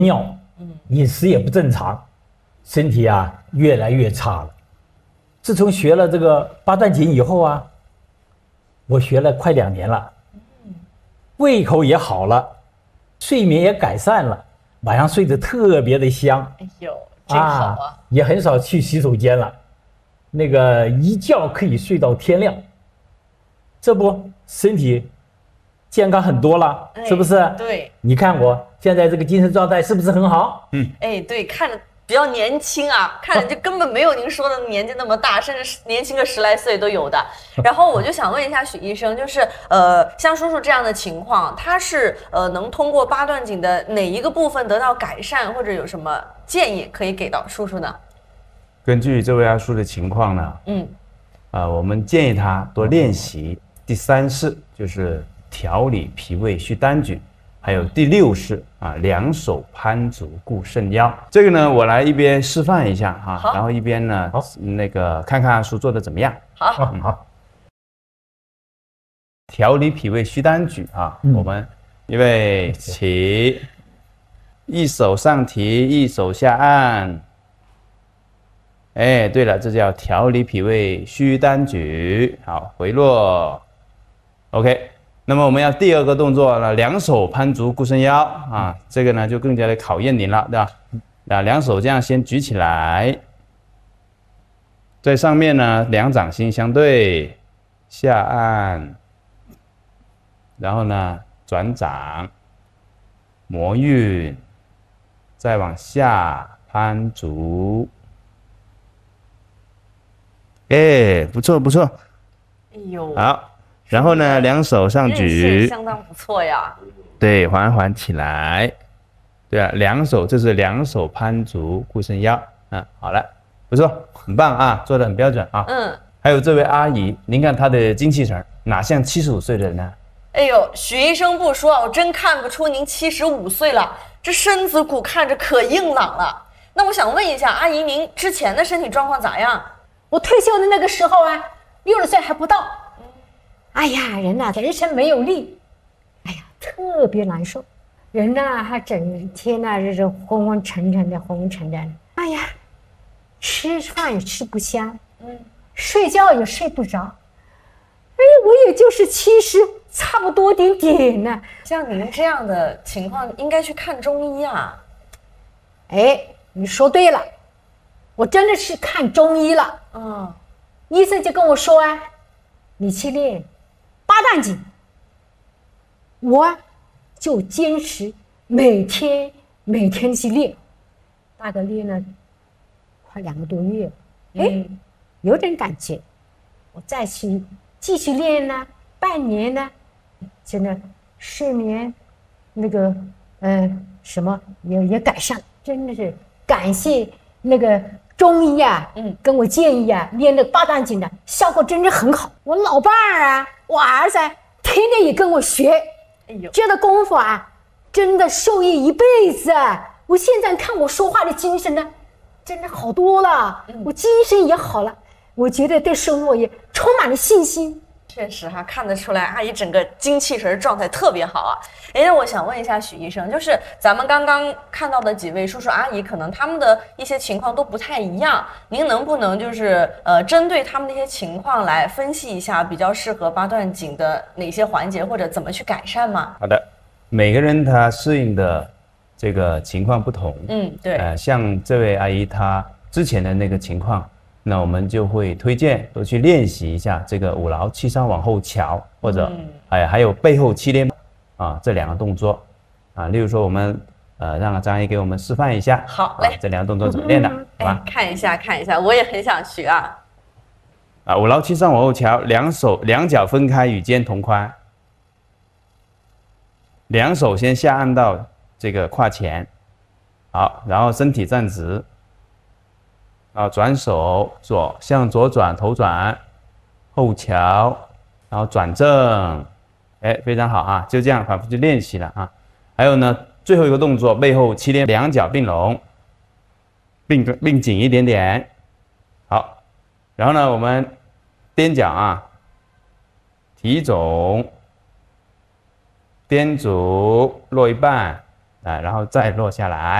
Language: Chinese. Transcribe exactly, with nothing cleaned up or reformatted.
尿，饮食也不正常，身体啊越来越差了。自从学了这个八段锦以后啊，我学了快两年了，胃口也好了，睡眠也改善了，晚上睡得特别的香。 哎呦，真好啊！ 啊也很少去洗手间了，那个一觉可以睡到天亮，这不身体健康很多了， 哎是不是？ 对， 你看我现在这个精神状态是不是很好？嗯， 哎，对，看着比较年轻啊，看着就根本没有您说的年纪那么大，甚至年轻个十来岁都有的。然后我就想问一下许医生，就是呃，像叔叔这样的情况，他是呃能通过八段锦的哪一个部分得到改善，或者有什么建议可以给到叔叔呢？ 根据这位阿叔的情况呢， 嗯， 啊、我们建议他多练习第三式，就是调理脾胃虚单举，还有第六式啊，两手攀足固肾腰。这个呢，我来一边示范一下哈、 好然后一边呢，那个看看阿叔做的怎么样。 好， 好好， 调理脾胃虚单举啊， 嗯我们预备起，一手上提，一手下按。哎，对了，这叫调理脾胃虚单举。好，回落。OK， 那么我们要第二个动作呢，两手攀足固肾腰啊，这个呢就更加的考验您了，对吧？啊，两手这样先举起来，在上面呢两掌心相对，下按，然后呢转掌，摩运，再往下攀足。哎，不错不错， 哎呦， 好，然后呢，两手上韧性举， 相当不错呀。 对，缓缓起来，对啊，两手这是两手攀足固肾腰，嗯，好了，不错，很棒啊，做的很标准啊。 嗯， 还有这位阿姨，您看她的精气神哪像七十五岁的人呢？ 哎呦，许医生不说，我真看不出您七十五岁了，这身子骨看着可硬朗了。那我想问一下，阿姨，您之前的身体状况咋样？ 我退休的那个时候啊，六十岁还不到。哎呀，人呐、人生没有力，哎呀，特别难受。人呐、还整天呐、这是昏昏沉沉的，昏昏沉沉的。哎呀，吃饭也吃不香，嗯，睡觉也睡不着。哎，我也就是七十，差不多点点呢。 像您这样的情况，应该去看中医啊。 哎，你说对了，我真的是看中医了。 嗯， 医生就跟我说啊，你去练八段锦，我就坚持每天每天去练，大概练了快两个多月，哎、 嗯有点感觉，我再去继续练呢，半年呢，真的睡眠那个呃什么也也改善，真的是感谢那个中医啊， 嗯， 跟我建议啊，练那个八段锦的效果真的很好。我老伴儿啊，我儿子啊天天也跟我学， 哎呦， 这个功夫啊，真的受益一辈子啊！我现在看我说话的精神呢，真的好多了，我精神也好了，我觉得对生活也充满了信心。 确实哈、看得出来阿姨整个精气神状态特别好啊。哎，那我想问一下许医生，就是咱们刚刚看到的几位叔叔阿姨，可能他们的一些情况都不太一样，您能不能就是呃针对他们的一些情况来分析一下，比较适合八段锦的哪些环节，或者怎么去改善吗？ 好的，每个人他适应的这个情况不同， 嗯，对， 呃，像这位阿姨她之前的那个情况，那我们就会推荐多去练习一下这个五劳七伤往后翘，或者、 嗯哎还有背后七连啊这两个动作啊，例如说我们呃让张阿姨给我们示范一下， 好啊嘞这两个动作怎么练的，好哎吧？， 看一下看一下，我也很想学啊。 啊，五劳七伤往后翘，两手两脚分开与肩同宽，两手先下按到这个胯前，好，然后身体站直，啊，转手左向左转，头转，后翘，然后转正，哎，非常好啊，就这样反复去练习了啊。还有呢，最后一个动作，背后七连，两脚并拢，并并紧一点点，好。然后呢，我们踮脚啊，提踵，踮足落一半， 啊，然后再落下来。